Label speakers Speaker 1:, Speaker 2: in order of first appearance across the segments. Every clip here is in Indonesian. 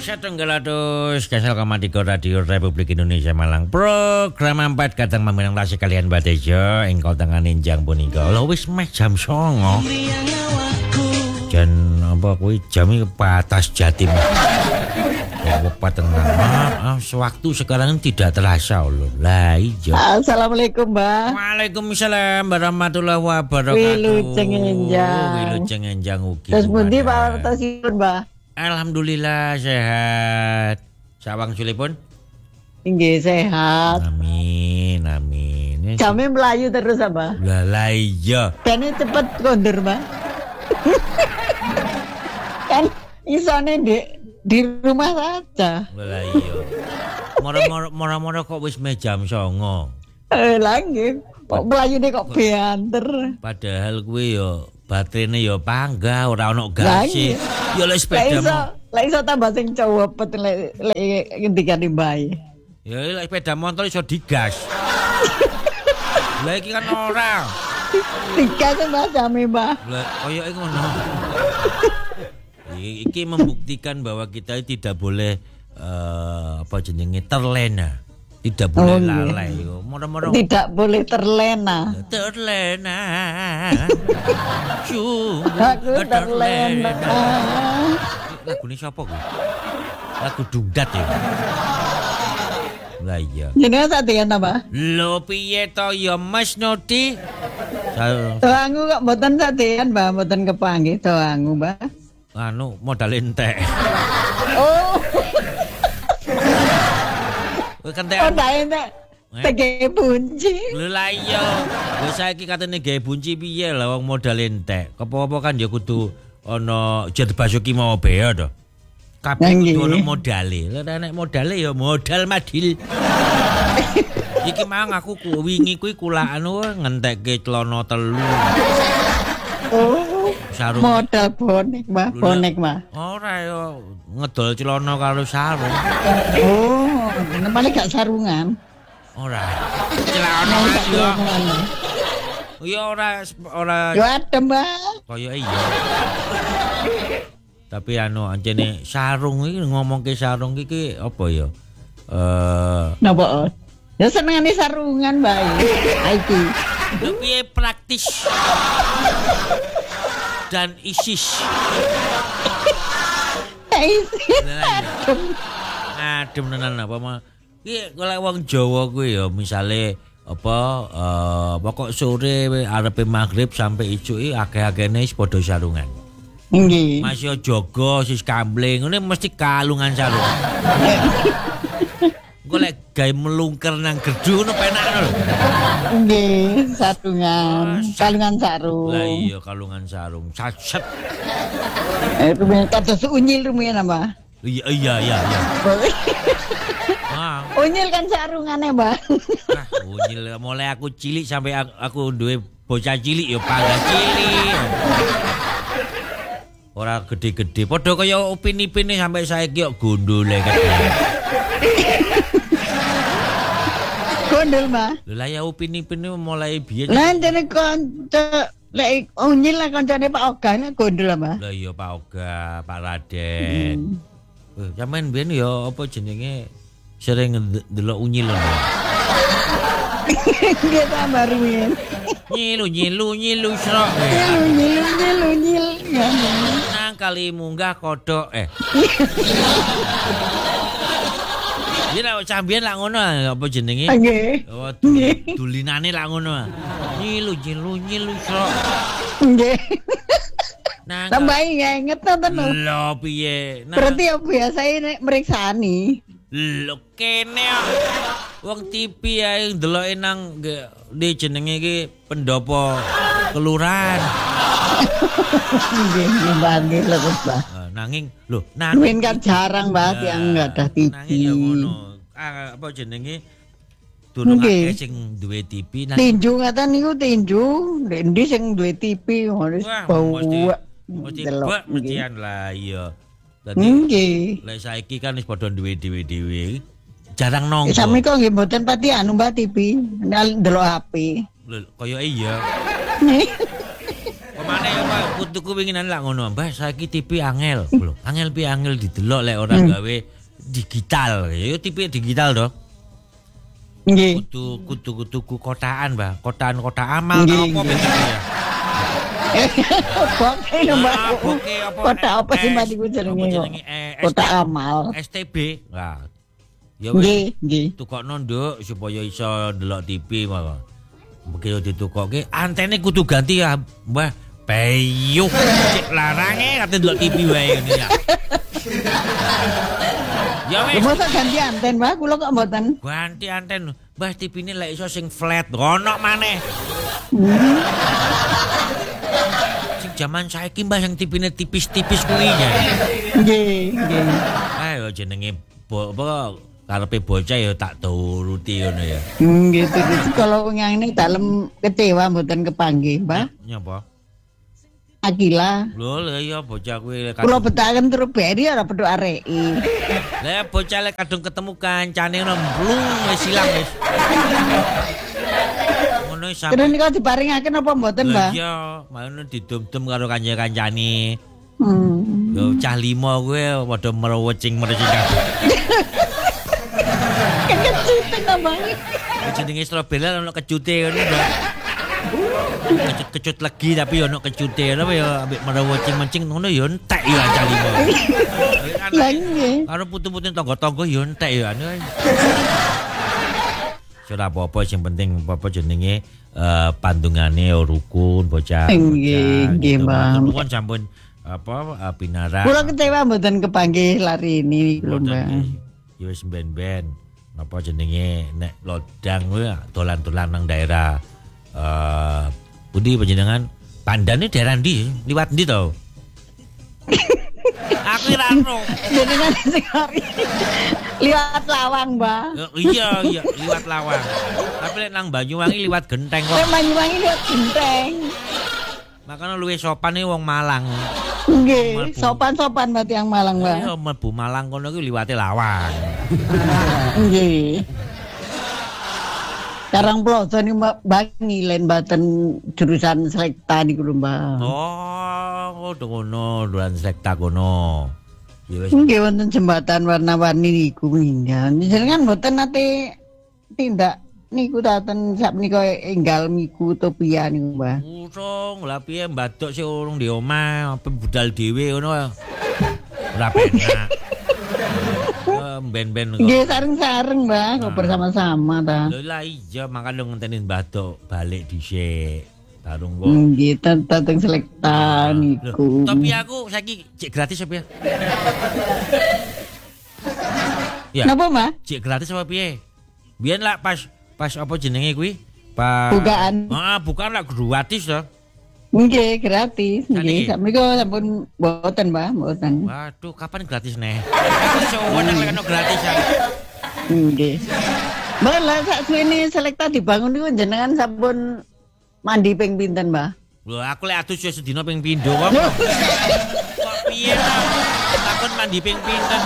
Speaker 1: Satunggal Gasal Kamatigo Radio Republik Indonesia Malang. Program 4 kadang meminang rasi kalian batejo engkau tangan ninjang punika. Lho wis meh jam 09.00. Jan apa kuwi jam iki batas Jatim. Sewaktu sekarang tidak terasa loh. Lah iya.
Speaker 2: Assalamualaikum, Mbak.
Speaker 1: Waalaikumsalam warahmatullahi wabarakatuh.
Speaker 2: Wilujeng enjang.
Speaker 1: Wilujeng enjang ugi.
Speaker 2: Terus pundi Pak Tosipun, Mbak?
Speaker 1: Alhamdulillah sehat. Sawang sulipun?
Speaker 2: Nggih sehat.
Speaker 1: Amin, amin.
Speaker 2: Jame melayu terus apa?
Speaker 1: Lah iya.
Speaker 2: Dene cepet kondur, Mbak. Kan isone di rumah saja.
Speaker 1: Lah iya. Moro-moro kok wis jam 09.00.
Speaker 2: Lah nggih. Kok melayune kok banter.
Speaker 1: Padahal kuwi yo baterene yo panggah ora ono gase. Yo lek sepeda
Speaker 2: lek iso tambah sing cowet lek ngendikane mbae.
Speaker 1: Ya lek sepeda motor iso digas. Lah iki kan ora.
Speaker 2: Digas Mbak jame, Mbak.
Speaker 1: Lah koyo ngono. Iki membuktikan bahwa kita tidak boleh apa jenenge terlena. Tidak boleh lalai. Moro-moro
Speaker 2: tidak boleh terlena.
Speaker 1: Terlena.
Speaker 2: Aku terlena.
Speaker 1: Lagu ini siapa kuwi? Lagu dungdat ya. Lah iya.
Speaker 2: Jenenge sadean apa?
Speaker 1: Lho piye to ya Mas Nodi?
Speaker 2: Doangu kok mboten sadean, Mbak, mboten kepanggih doangu, Mbak.
Speaker 1: Anu modal entek.
Speaker 2: Oh.
Speaker 1: Kentek.
Speaker 2: Oh, entek. Tege bunci.
Speaker 1: Lho lah iya. Wis saiki katene gawe bunci piye lah wong modal entek. Apa-apa kan ya kudu ana jet basuki mau bea to. Kabeh kudu ana modale. Lah nek modale ya modal madil. Iki mang aku wingi kuwi kula anu ngentekke celana 3.
Speaker 2: Oh.
Speaker 1: Sarung.
Speaker 2: Modal bonek, Mbak. Bonek, Mbak.
Speaker 1: Ora ya ngedol celana karo sarung.
Speaker 2: Oh, nemane gak sarungan.
Speaker 1: Ora. Celana yo. Ya ora.
Speaker 2: Yo adem, Mbak.
Speaker 1: Kaya iya. Tapi anu anjene sarung iki ngomongke sarung iki apa ya?
Speaker 2: Napa? Ya senengane sarungan, Mbak. Iki.
Speaker 1: Piye praktis dan isis. Adem tenan apa mah. Iki kalau wong Jawa kuwi ya misale apa pokok sore arepe maghrib sampai ijuki akeh-akehne wis padha sarungan.
Speaker 2: Nggih.
Speaker 1: Masih jaga sis kambling ngene mesti kalungan sarung. Golek gawe melungker nang gerdu ngono penakno lho.
Speaker 2: Nggih, sarungan, kalungan sarung.
Speaker 1: Lah iya kalungan sarung. Sacet.
Speaker 2: Rumiyin kados unyil rumiyin apa?
Speaker 1: Iya.
Speaker 2: Unyil kan sarungane, Mbak.
Speaker 1: Unyil mulai aku cilik sampai aku duwe bocah cilik ya pangga cilik. Ora gede-gede, padha kaya upin-ipine sampai saiki kok gondole kabeh.
Speaker 2: Gondol, Mbak.
Speaker 1: Lha lah ya upin-ipin mulai biyen.
Speaker 2: Lah jane kanca lek unyil lah kancane Pak Oga gondol, Mbak.
Speaker 1: Lah iya Pak Oga, Pak Raden. Sampeyan biyen ya apa jenenge sering ndelok unyil lho.
Speaker 2: Nggih tambah rumiyin.
Speaker 1: Nyilu srok.
Speaker 2: Nyil.
Speaker 1: Nang kali munggah kodok Yen cambian lak ngono apa jenenge?
Speaker 2: Nggih.
Speaker 1: Oh, dulinane lak ngono. Nyilu srok.
Speaker 2: Nggih.
Speaker 1: Nang
Speaker 2: tambah inget to lho.
Speaker 1: Lho piye?
Speaker 2: Berarti ya biasae nek mriksani.
Speaker 1: Lho kene wong TV ae ndeloke nang di jenenge iki pendopo kelurahan.
Speaker 2: Nggih, nggih lho, Mbak.
Speaker 1: Nanging lho,
Speaker 2: nanging kan jarang Mbak yang enggak ada TV.
Speaker 1: Nanging ya ngono. Apa jenenge? Durung akeh sing duwe TV.
Speaker 2: Tinju ngaten niku tinju, endi sing duwe TV wis bau.
Speaker 1: Mesti bak mestian lah iya.
Speaker 2: Nggih.
Speaker 1: Lek saiki kan wis padha duwe dhewe-dhewe. Jarang nongko.
Speaker 2: Sami kok nggih mboten pati anu Mbak TV, ndelok HP.
Speaker 1: Lho, kaya iya. Zamane Pak putuku winginan lak ngono, Mbah saiki TV angel. Lho, angel piye angel didelok lek ora gawe digital. Ya TV digital to.
Speaker 2: Nggih.
Speaker 1: Kudu kotaan, Mbah. Kotaan amal ta apa begitu ya.
Speaker 2: Boke lho, Mbak.
Speaker 1: Boke apa?
Speaker 2: Kota apa sih Mbak iku jenenge? Kota amal.
Speaker 1: STB. Lah. Ya
Speaker 2: Nggih.
Speaker 1: Tukokno nduk supaya iso ndelok TV mawon. Begitu ditukokke antene kudu ganti ya, Mbah. Peyuh cek larange kate ndelok TV wae ngene ya. Ya wis.
Speaker 2: Mosok ganti anten, Mbah. Kula kok mboten.
Speaker 1: Ganti anten. Mbah TV-ne lek iso sing flat, ono maneh. Sing jaman saiki Mbah yang TV-ne tipis-tipis kuwi ya.
Speaker 2: Nggih.
Speaker 1: Ayo jenenge apa karepe bocah ya tak turuti ngono ya.
Speaker 2: Gitu. Kalau ngene dalem kecewa mboten kepanggih, Mbah.
Speaker 1: Nyapa?
Speaker 2: Akila.
Speaker 1: Lho ya bocah kuwi
Speaker 2: Kula betaken Strawberry ora pedhok areki.
Speaker 1: Lah bocah lek kadung ketemu kancane nemblung wis ilang wis. Ngono sampe.
Speaker 2: Terus niku diparingaken apa mboten, Mbah?
Speaker 1: Iya, maune didum-dum karo kanca-kancane.
Speaker 2: Hmm.
Speaker 1: Yo cah 5 kuwi padha merwecing kabeh.
Speaker 2: Kecut nambah.
Speaker 1: Jenenge Strawberry ono kecute ngono, Mbak. Kecut legi tapi ono kecute apa ya ambek merwecing-mencing ngono ya entek ya cah 5.
Speaker 2: Lah nggih.
Speaker 1: Karo putu-putu tangga-tangga ya entek ya anu. Ora apa-apa sing penting apa jenenge pandungane rukun bocah.
Speaker 2: Nggih, Mbah.
Speaker 1: Nuwun sampun apa pinara.
Speaker 2: Kula kecewa mboten kepanggih lari ini lho, Mbah.
Speaker 1: Ya wis ben-ben. Apa jenenge nek lodang kuwi dolan-dolan nang daerah pundi panjenengan? Pandane daerah ndi? Liwat ndi to? Aku ora ero.
Speaker 2: Jenengan sing hari liwat lawang, Mbah.
Speaker 1: Iya, liwat lawang. Tapi lek nang Banyuwangi liwat genteng kok.
Speaker 2: Nek Banyuwangi liwat genteng.
Speaker 1: Makanya luwih sopan wong Malang.
Speaker 2: Nggih, sopan-sopan berarti yang Malang, Mbah.
Speaker 1: Iya, mlebu Malang kono kuwi liwate lawang.
Speaker 2: Nggih. Karang Ploso ni Mbak ngilen Baten jurusan selekta niku lho, Mbah.
Speaker 1: Oh, ngono, dolan sekta kono. Ya wis.
Speaker 2: Nggih wonten jembatan warna-warni niku minjan. Jenengan mboten nate tindak niku taten sakmenika enggal miku utopia niku, Mbah.
Speaker 1: Urung, lah piye mbadok sih urung di omah, apa budal dhewe ngono. Ora penak. Ben-ben kok.
Speaker 2: Nggih sareng-sareng, Mbah, kok bersama-sama ta.
Speaker 1: Lho lah iya, makane ngenteni mbadok balik dhisik. Tarung kok.
Speaker 2: Nggih, tateng selekta niku.
Speaker 1: Tapi aku saiki cek gratis apa ya? Ya.
Speaker 2: Napa, Mbah?
Speaker 1: Cek gratis apa piye? Biyen lah pas apa jenenge kuwi? Pas
Speaker 2: Bukaan.
Speaker 1: bukan lah gratis to.
Speaker 2: Nggih, gratis.
Speaker 1: Kan
Speaker 2: Nggih,
Speaker 1: iki?
Speaker 2: sakmenika sampun mboten, Mbah, mboten.
Speaker 1: Waduh, kapan gratis neh? Sowan lek ono gratisan.
Speaker 2: Nggih. Mbah, lah saksuwene selekta dibangun niku jenengan sampun mandi ping pinten, Mbah?
Speaker 1: Lho, aku lek adus yo sedina ping pindho kok. Kok piye ta? Takon mandi ping pinten?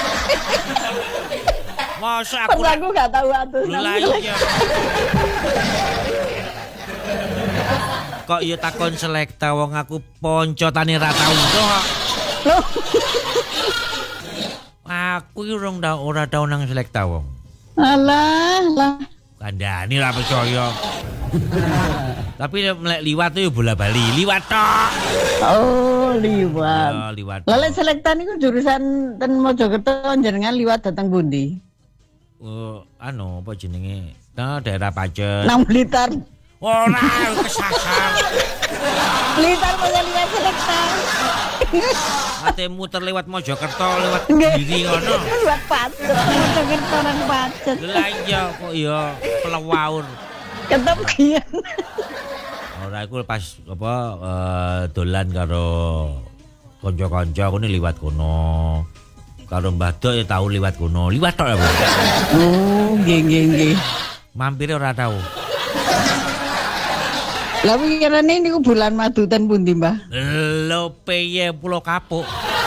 Speaker 1: Masa aku
Speaker 2: Aku gak tahu atus.
Speaker 1: lah iya. Kok ya takon selekta wong aku poncotane ra tau kok.
Speaker 2: Loh,
Speaker 1: Aku iki ora tau nang selekta wong.
Speaker 2: alah, lah.
Speaker 1: Kandhane ra percaya. Tapi lek liwat yo bola-bali, liwat tok.
Speaker 2: Oh, liwat.
Speaker 1: Ya, liwat.
Speaker 2: Lalu selekta niku jurusan ten Mojokerto jenengan liwat datang bundi?
Speaker 1: Apa jenenge? Nah, daerah Pacet.
Speaker 2: 6 liter.
Speaker 1: Ora kesasar.
Speaker 2: Liter mau liwat selekta.
Speaker 1: Ate muter lewat Mojokerto, lewat
Speaker 2: Nggih.
Speaker 1: Giri ngono.
Speaker 2: Liwat Pacet, Mojokerto nang Pacet.
Speaker 1: Lah iya kok ya pelawur.
Speaker 2: Ketepian.
Speaker 1: Ora iku pas apa dolan karo kanca-kanca aku liwat kono. Karo Mbah Dok ya tau liwat kono. Liwat tok aku.
Speaker 2: Oh, nggih.
Speaker 1: Mampire ora tau.
Speaker 2: Lah pikirane niku bulan madu ten pundi, Mbah?
Speaker 1: Lho piye Pulau Kapuk.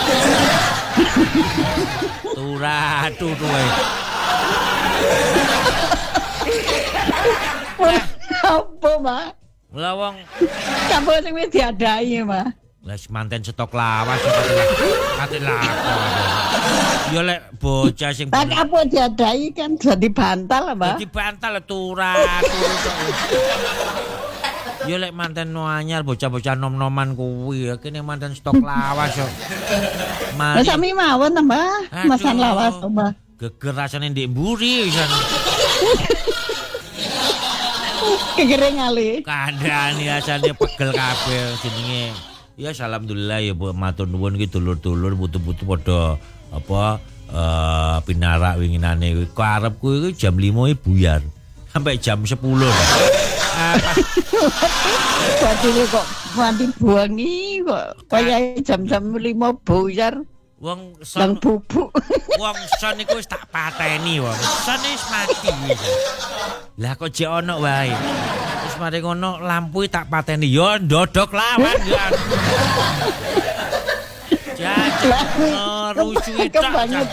Speaker 1: Turatu tuwe.
Speaker 2: Apa, Mbah?
Speaker 1: Lah wong
Speaker 2: Kampung sing wis diadai, Mbah.
Speaker 1: lah manten stok lawas kate lakon. Yo lek bocah sing
Speaker 2: Lah kampung diadai kan jadi bantal, Mbah.
Speaker 1: dadi bantal turu Yo lek manten no anyar bocah-bocah nom-noman kuwi kene manten stok lawas yo.
Speaker 2: Lah sami mawon ta, Mbah. Masan lawas, Mbah.
Speaker 1: Geger rasane ndek mburi pisan.
Speaker 2: Kegering ali.
Speaker 1: Kandhane asane pegel kabeh jenenge. Ya alhamdulillah ya Bu matur nuwun iki dulur-dulur putu-putu padha apa pinarak winginane kuwi karepku iki jam 5 buyar sampai jam 10 lah.
Speaker 2: Berarti kok mandi buangi kok kaya jam-jam 5 buyar.
Speaker 1: Wong
Speaker 2: Sang bubuk.
Speaker 1: Wong son iku wis tak pateni wong. Son wis mati wis. Lah kok jek ono wae. Wis mari ngono lampu tak pateni yo ndodok lawan ya. Rusuh itu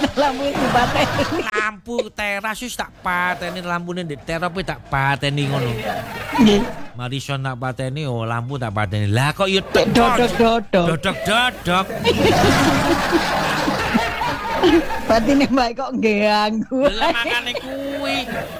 Speaker 1: lampu teras wis tak pateni lampune ndek teras tak pateni ngono. Mari son tak pateni oh lampu tak pateni. Lah kok yo dodok.
Speaker 2: Batine Mbak kok ngganggu.
Speaker 1: Lah makane kuwi.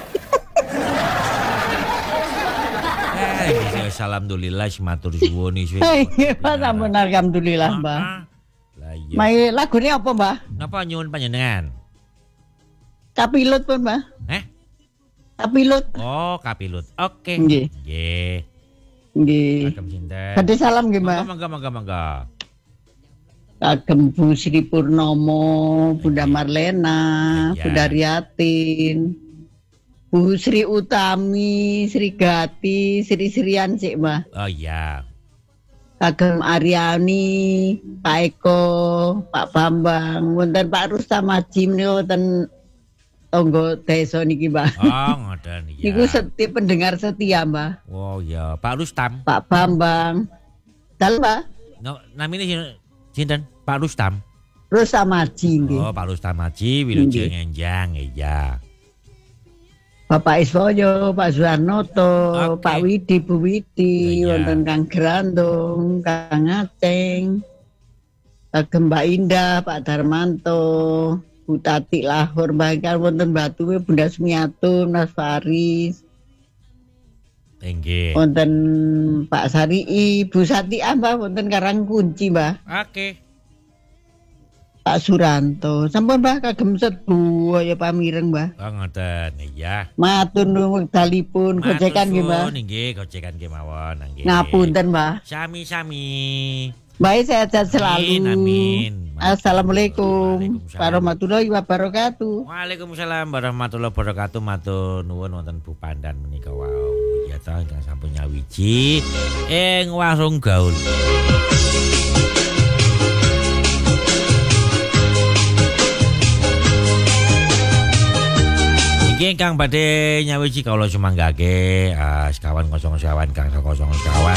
Speaker 1: Alhamdulillah matur suwun iki.
Speaker 2: Sampun alhamdulillah, Mbah.
Speaker 1: Lah iya.
Speaker 2: Mai lagune apa, Mbah?
Speaker 1: Napa nyuwun panjenengan?
Speaker 2: Kapilut pun, Mbah. Kapilut.
Speaker 1: Oh, kapilut. Oke.
Speaker 2: Nggih.
Speaker 1: Nggih.
Speaker 2: Nggih.
Speaker 1: Kagem sinten?
Speaker 2: Badhe salam nggih, Mbah.
Speaker 1: Mangga.
Speaker 2: Kagem Bu Sri Purnomo, Bunda Marlena,
Speaker 1: Ya.
Speaker 2: Bunda Riatin, Bu Sri Utami, Sri Gati, Sri Srian sik, Mbah.
Speaker 1: Oh iya.
Speaker 2: Kagem Aryani, Pak Eko, Pak Bambang, wonten Pak Rustam Haji menika wonten tangga desa niki, Mbah.
Speaker 1: Oh, ngoten ya.
Speaker 2: Niku pendengar setia, Mbah.
Speaker 1: Oh iya, Pak Rustam.
Speaker 2: Pak Bambang. Dal, Mbah.
Speaker 1: No, namine sinten? Pak Rustam.
Speaker 2: Rustam Haji nggih.
Speaker 1: Oh, Pak Rustam Haji Wilujeng Enjang iya.
Speaker 2: Bapak Iswoyo, Pak Suharnoto,
Speaker 1: Oke.
Speaker 2: Pak Widi, Bu Widi,
Speaker 1: Iya.
Speaker 2: wonten Kang Grandong, Kang Aceng, kagem Mbak Indah, Pak Darmanto, Bu Tati Lahor, bahkan wonten Batuwe Bunda Sumiatun, Mas Faris,
Speaker 1: Nggih.
Speaker 2: wonten Pak Sarii, Bu Sati Mbah, wonten Karang Kunci, Mbah,
Speaker 1: Oke.
Speaker 2: Pak Suranto, sampun Mbah kagem sedu ya pamireng, Mbah.
Speaker 1: Oh ngoten iya.
Speaker 2: Matur nuwun wekdalipun gojekan nggih, Mbah.
Speaker 1: Nggih, gojekan nggih mawon nggih.
Speaker 2: Ngapunten, Mbah.
Speaker 1: Sami-sami.
Speaker 2: Baik, sehat-sehat selalu.
Speaker 1: Amin.
Speaker 2: Assalamualaikum
Speaker 1: Waalaikumsalam.
Speaker 2: warahmatullahi wabarakatuh.
Speaker 1: Waalaikumsalam warahmatullahi wabarakatuh. Matur nuwun wonten Bu Pandan menika wau. Ya ta ingkang sampun nyawiji ing warung gaul. Iki ingkang badhe nyawiji kawula sumanggake sekawan kosong sekawan kang kosong sekawan.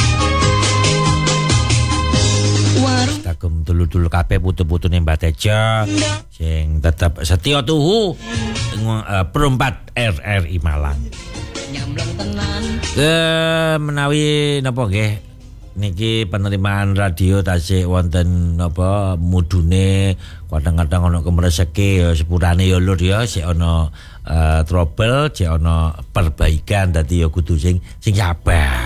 Speaker 1: Kagem dulur-dulur kabeh putu-putune Mbak Tejo sing tetep setia tuhu perempat RRI Malang. Menawi napa nggih niki penerimaan radio tasih wonten napa mudune kadang-kadang ana kemreseke ya sepurane ya lur ya sik ana trouble, sik ana perbaikan dadi ya kudu sing sabar.